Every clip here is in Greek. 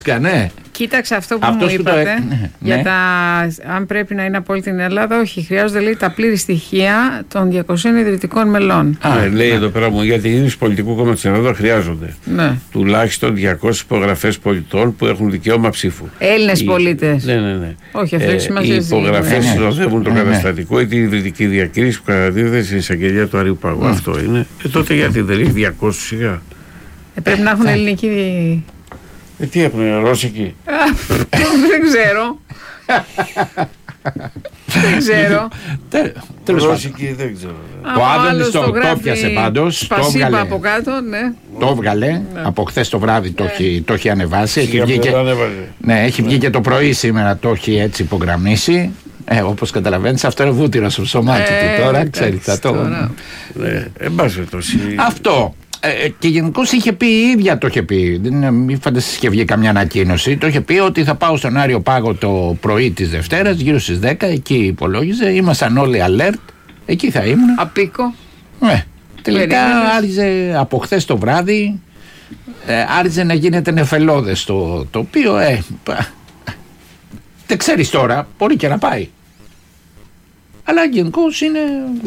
Ναι. Κοίταξε αυτό που μου είπατε για ναι. αν πρέπει να είναι από όλη την Ελλάδα. Όχι, χρειάζονται, λέει, τα πλήρη στοιχεία των 200 ιδρυτικών μελών. Λέει εδώ πέρα μου, για την ίδρυση πολιτικού κόμματο στην Ελλάδα χρειάζονται τουλάχιστον 200 υπογραφές πολιτών που έχουν δικαίωμα ψήφου. Έλληνες πολίτες. Ναι. Όχι, αυτό έχει σημασία. Οι υπογραφές συνοδεύουν το καταστατικό ή την ιδρυτική διακήρυξη που καταδίδεται στην εισαγγελία του Αριού Πάγου. Αυτό είναι. Τότε γιατί δεν έχει 200 σιγά. Πρέπει να έχουν ελληνική. Τι έχουν, Ρώσικοι. Δεν ξέρω. Δεν ξέρω. Ρώσικοι δεν ξέρω. Το Άδωνης το πιάσε πάντως. Σπασίμπα από κάτω, ναι. Το έβγαλε. Από χθες το βράδυ το έχει ανεβάσει. Έχει βγει και το πρωί σήμερα, το έχει έτσι υπογραμμίσει. Όπως καταλαβαίνεις, αυτό είναι βούτυρο στο σωμάτι του τώρα. Ξέρετε το. Αυτό. Και γενικώς είχε πει, η ίδια το είχε πει, μην φανταστείς είχε βγει καμιά ανακοίνωση, το είχε πει ότι θα πάω στον Άριο Πάγο το πρωί της Δευτέρας, γύρω στις 10, εκεί υπολόγιζε, ήμασταν όλοι alert, εκεί θα ήμουν. Απίκο. Τελικά άρχιζε από χθες το βράδυ, άρχιζε να γίνεται νεφελώδες το οποίο, δεν ξέρεις τώρα, μπορεί και να πάει. Αλλά γενικώς είναι...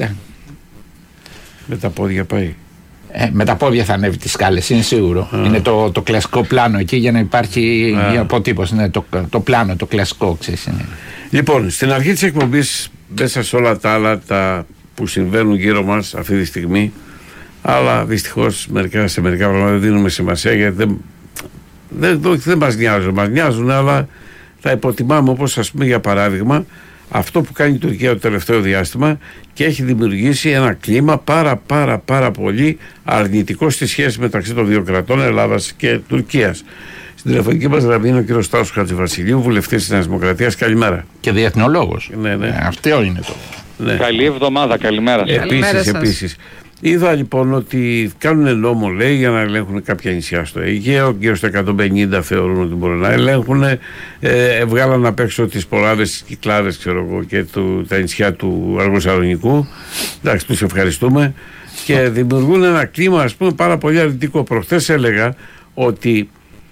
Με τα πόδια πάει. Με τα πόδια θα ανέβει τις σκάλες, είναι σίγουρο. Είναι το κλασικό πλάνο εκεί για να υπάρχει η αποτύπωση. Είναι το πλάνο, το κλασικό, ξέρεις. Είναι. Λοιπόν, στην αρχή της εκπομπής, μέσα σε όλα τα άλλα που συμβαίνουν γύρω μας αυτή τη στιγμή, αλλά δυστυχώς σε μερικά πράγματα δεν δίνουμε σημασία, γιατί δεν μας νοιάζουν, αλλά θα υποτιμάμε, όπως ας πούμε για παράδειγμα, αυτό που κάνει η Τουρκία το τελευταίο διάστημα και έχει δημιουργήσει ένα κλίμα πάρα πολύ αρνητικό στη σχέση μεταξύ των δύο κρατών, Ελλάδας και Τουρκίας. Στην τηλεφωνική μας γραμμή είναι ο κ. Στάσος Χατζηβασιλείου, βουλευτής της Νέας Δημοκρατίας. Καλημέρα. Και διεθνολόγος. Ναι. Αυτό είναι το. Ναι. Καλή εβδομάδα, καλημέρα σας. Επίσης. Είδα λοιπόν ότι κάνουν νόμο, λέει, για να ελέγχουν κάποια νησιά στο Αιγαίο, γύρω στα 150 θεωρούν ότι μπορούν να ελέγχουν. Βγάλαν απ' έξω τις Πολάδες, τις Κυκλάδες, ξέρω εγώ, και τα νησιά του Αργοσαλονικού. Εντάξει, τους ευχαριστούμε. Και δημιουργούν ένα κλίμα, ας πούμε, πάρα πολύ αρνητικό. Προχθές έλεγα ότι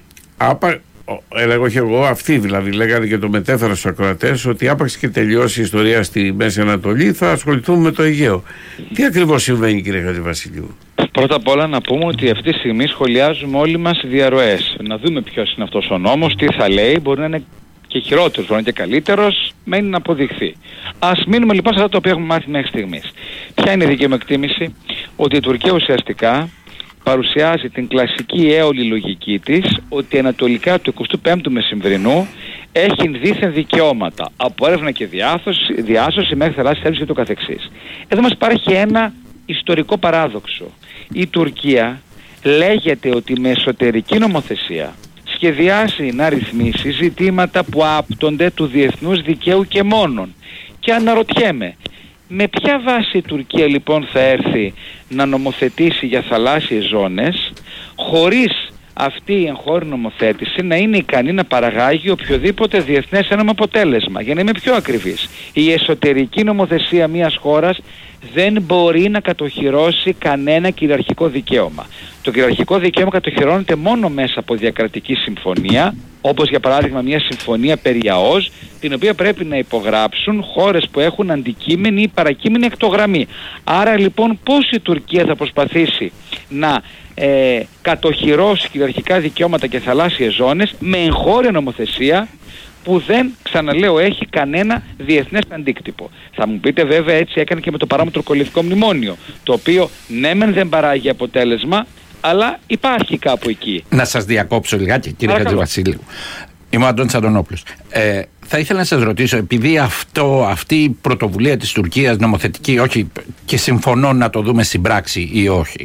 έλεγα όχι εγώ, αυτοί δηλαδή λέγανε και το μετέφερα στους ακροατές, ότι άπαξ και τελειώσει η ιστορία στη Μέση Ανατολή θα ασχοληθούμε με το Αιγαίο. Τι ακριβώς συμβαίνει, κύριε Χατζηβασιλείου? Πρώτα απ' όλα να πούμε ότι αυτή τη στιγμή σχολιάζουμε όλοι μας διαρροές. Να δούμε ποιος είναι αυτός ο νόμος, τι θα λέει, μπορεί να είναι και χειρότερος, μπορεί να είναι και καλύτερος, μένει να αποδειχθεί. Ας μείνουμε λοιπόν σε αυτά τα οποία έχουμε μάθει μέχρι στιγμής. Ποια είναι η δική μου εκτίμηση? Ότι η Τουρκία ουσιαστικά παρουσιάζει την κλασική έολη λογική της ότι ανατολικά του 25ου Μεσημβρινού έχει δίθεν δικαιώματα από έρευνα και διάσωση μέχρι θαλάσσια έρευνα και το καθεξής. Εδώ μας υπάρχει ένα ιστορικό παράδοξο. Η Τουρκία λέγεται ότι με εσωτερική νομοθεσία σχεδιάζει να ρυθμίσει ζητήματα που άπτονται του διεθνούς δικαίου και μόνον. Και αναρωτιέμαι, με ποια βάση η Τουρκία λοιπόν θα έρθει να νομοθετήσει για θαλάσσιες ζώνες χωρίς αυτή η εγχώρη νομοθέτηση να είναι ικανή να παραγάγει οποιοδήποτε διεθνές ένομο αποτέλεσμα? Για να είμαι πιο ακριβής, η εσωτερική νομοθεσία μιας χώρας δεν μπορεί να κατοχυρώσει κανένα κυριαρχικό δικαίωμα. Το κυριαρχικό δικαίωμα κατοχυρώνεται μόνο μέσα από διακρατική συμφωνία, όπως για παράδειγμα μια συμφωνία περί ΑΟΣ, την οποία πρέπει να υπογράψουν χώρες που έχουν αντικείμενη ή παρακείμενη εκτογραμμή. Άρα λοιπόν πώς η Τουρκία θα προσπαθήσει να κατοχυρώσει κυριαρχικά δικαιώματα και θαλάσσιες ζώνες με εγχώρια νομοθεσία που δεν, ξαναλέω, έχει κανένα διεθνές αντίκτυπο? Θα μου πείτε βέβαια έτσι έκανε και με το παράμετρο κολλητικό μνημόνιο, το οποίο ναι μεν δεν παράγει αποτέλεσμα, αλλά υπάρχει κάπου εκεί. Να σας διακόψω λιγάκι, κύριε Χατζηβασίλειου. Είμαι ο Αντώνης Αντωνόπουλος. Θα ήθελα να σας ρωτήσω, επειδή αυτή η πρωτοβουλία της Τουρκίας νομοθετική, όχι, και συμφωνώ να το δούμε στην πράξη ή όχι,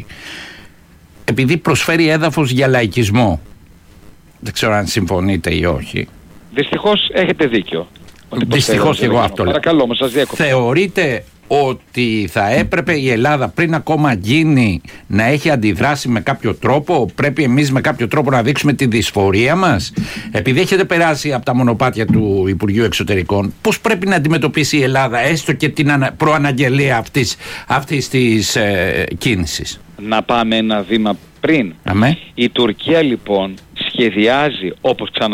επειδή προσφέρει έδαφος για λαϊκισμό, δεν ξέρω αν συμφωνείτε ή όχι. Δυστυχώς έχετε δίκιο. Δυστυχώς και εγώ αυτό λέω. Παρακαλώ, όμως σας διέκοψα. Θεωρείτε ότι θα έπρεπε η Ελλάδα πριν ακόμα γίνει να έχει αντιδράσει με κάποιο τρόπο? Πρέπει εμείς με κάποιο τρόπο να δείξουμε τη δυσφορία μας? Επειδή έχετε περάσει από τα μονοπάτια του Υπουργείου Εξωτερικών, πώς πρέπει να αντιμετωπίσει η Ελλάδα έστω και την προαναγγελία αυτής της κίνησης? Να πάμε ένα βήμα πριν. Αμέ. Η Τουρκία λοιπόν σχεδιάζει, όπως